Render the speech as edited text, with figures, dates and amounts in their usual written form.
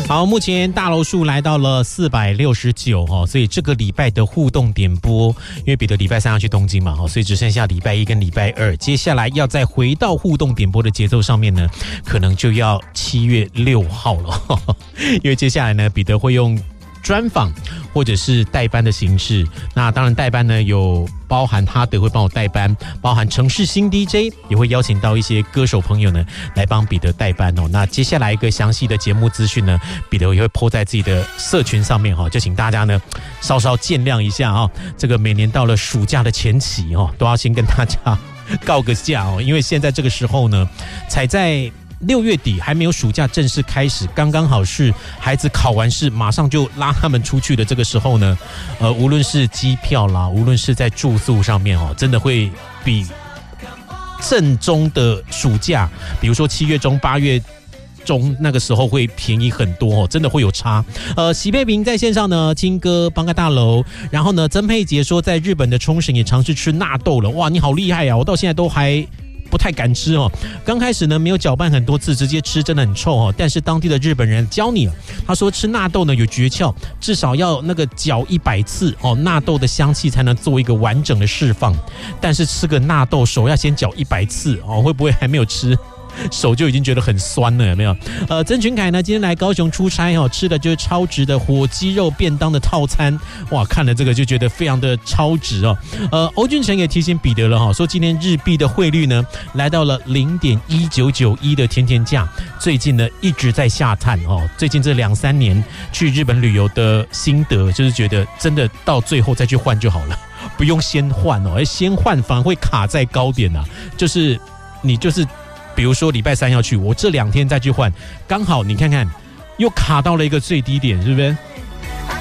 好，目前大楼数来到了469哦，所以这个礼拜的互动点播，因为彼得礼拜3要去东京嘛，所以只剩下礼拜1跟礼拜2，接下来要再回到互动点播的节奏上面呢，可能就要7月6号了，因为接下来呢，彼得会用专访或者是代班的形式。那当然代班呢有包含哈德会帮我代班，包含城市新 DJ 也会邀请到一些歌手朋友呢来帮彼得代班哦。那接下来一个详细的节目资讯呢，彼得也会 po 在自己的社群上面哈，就请大家呢稍稍见谅一下啊。这个每年到了暑假的前期哦，都要先跟大家告个假哦，因为现在这个时候呢，才在6月底还没有暑假正式开始，刚刚好是孩子考完试马上就拉他们出去的这个时候呢，无论是机票啦，无论是在住宿上面哦，真的会比正宗的暑假，比如说7月中、8月中那个时候会便宜很多哦，真的会有差。喜佩平在线上呢，青哥邦嘎大楼，然后呢，曾佩杰说在日本的冲绳也尝试吃纳豆了，哇，你好厉害啊！我到现在都还不太敢吃哦，刚开始呢没有搅拌很多次，直接吃真的很臭哦。但是当地的日本人教你了，他说吃纳豆呢有诀窍，至少要那个搅100次哦，纳豆的香气才能做一个完整的释放。但是吃个纳豆手要先搅100次哦，会不会还没有吃？手就已经觉得很酸了，有没有？曾群凯呢，今天来高雄出差哦，吃的就是超值的火鸡肉便当的套餐，哇，看了这个就觉得非常的超值哦。欧俊成也提醒彼得了哈，说今天日币的汇率呢来到了0.1991的甜甜价，最近呢一直在下探哦。最近这2-3年去日本旅游的心得，就是觉得真的到最后再去换就好了，不用先换哦，先换反而会卡在高点啊，就是你就是。比如说礼拜3要去，我这2天再去换，刚好你看看又卡到了一个最低点，是不是？